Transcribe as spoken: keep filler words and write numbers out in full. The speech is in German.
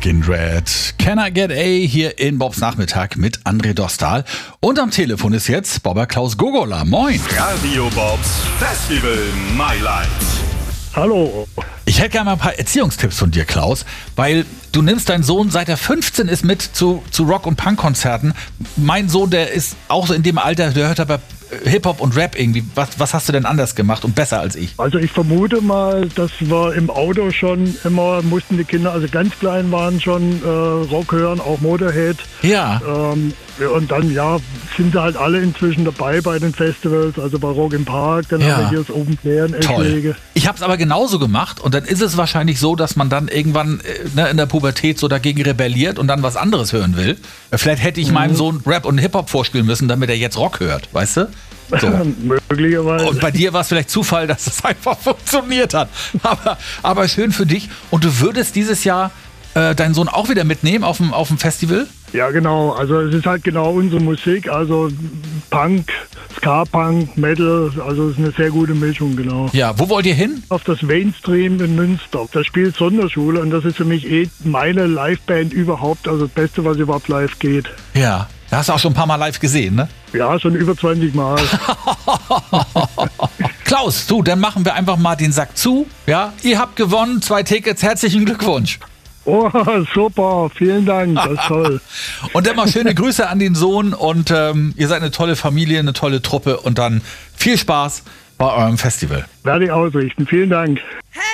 Skin Red. Can I Get A hier in Bobs Nachmittag mit André Dostal. Und am Telefon ist jetzt Bobber Klaus Gogola. Moin. Radio Bobs Festival My Life. Hallo. Ich hätte gerne mal ein paar Erziehungstipps von dir, Klaus, weil du nimmst deinen Sohn, seit er fünfzehn ist, mit zu, zu Rock- und Punk-Konzerten. Mein Sohn, der ist auch so in dem Alter, der hört aber Hip-Hop und Rap irgendwie. Was, was hast du denn anders gemacht und besser als ich? Also ich vermute mal, dass wir im Auto schon immer, mussten die Kinder, also ganz klein waren, schon äh, Rock hören, auch Motorhead. Ja. Ähm, und dann, ja, sind sie halt alle inzwischen dabei bei den Festivals, also bei Rock im Park, dann Ja. haben wir hier das Open Air in Eschwege. Ich habe es aber genauso gemacht und dann ist es wahrscheinlich so, dass man dann irgendwann äh, ne, in der Pubertät so dagegen rebelliert und dann was anderes hören will. Vielleicht hätte ich mhm. meinem Sohn Rap und Hip-Hop vorspielen müssen, damit er jetzt Rock hört, weißt du? So. Möglicherweise. Und bei dir war es vielleicht Zufall, dass es einfach funktioniert hat. Aber, aber schön für dich. Und du würdest dieses Jahr äh, deinen Sohn auch wieder mitnehmen auf dem, auf dem Festival? Ja, genau. Also es ist halt genau unsere Musik. Also Punk, Ska-Punk, Metal. Also es ist eine sehr gute Mischung, genau. Ja, wo wollt ihr hin? Auf das Mainstream in Münster. Da spielt Sonderschule und das ist für mich eh meine Liveband überhaupt. Also das Beste, was überhaupt live geht. Ja, da hast du auch schon ein paar Mal live gesehen, ne? Ja, schon über zwanzig Mal. Klaus, du, dann machen wir einfach mal den Sack zu. Ja, ihr habt gewonnen, zwei Tickets, herzlichen Glückwunsch. Oh, super, vielen Dank, das ist toll. Und dann mal schöne Grüße an den Sohn und ähm, ihr seid eine tolle Familie, eine tolle Truppe und dann viel Spaß bei eurem Festival. Werde ich ausrichten, vielen Dank. Hey!